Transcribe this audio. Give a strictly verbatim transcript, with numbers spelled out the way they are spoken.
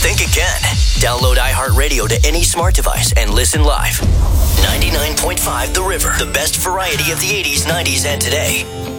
think again. Download iHeartRadio to any smart device and listen live. ninety-nine point five The River, the best variety of the eighties, nineties, and today.